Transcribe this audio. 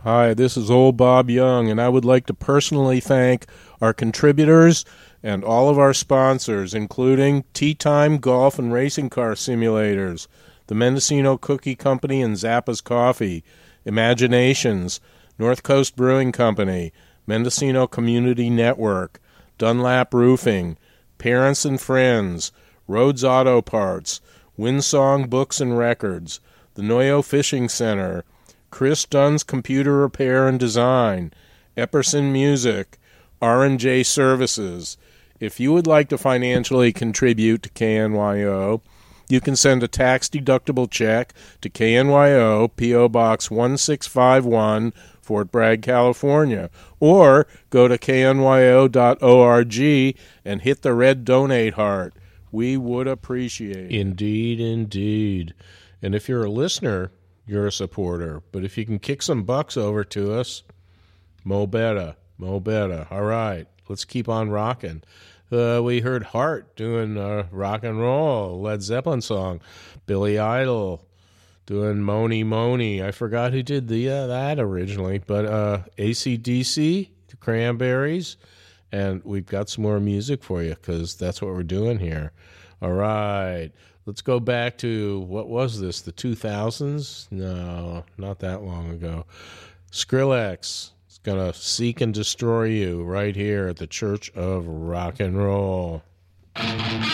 Hi, this is old Bob Young, and I would like to personally thank our contributors and all of our sponsors, including Tea Time Golf and Racing Car Simulators, the Mendocino Cookie Company and Zappa's Coffee, Imaginations, North Coast Brewing Company, Mendocino Community Network, Dunlap Roofing, Parents and Friends, Rhodes Auto Parts, Windsong Books and Records, the Noyo Fishing Center, Chris Dunn's Computer Repair and Design, Epperson Music, R&J Services. If you would like to financially contribute to KNYO, you can send a tax-deductible check to KNYO, P.O. Box 1651, Fort Bragg, California, or go to knyo.org and hit the red donate heart. We would appreciate it. Indeed, indeed. And if you're a listener, you're a supporter. But if you can kick some bucks over to us, mo better, mo better. All right, let's keep on rocking. We heard Heart doing rock and roll, Led Zeppelin song. Billy Idol doing Moni Moni. I forgot who did that originally, but AC/DC, the Cranberries, and we've got some more music for you because that's what we're doing here. All right. Let's go back to, what was this, the 2000s? No, not that long ago. Skrillex is going to Seek and Destroy You right here at the Church of Rock and Roll.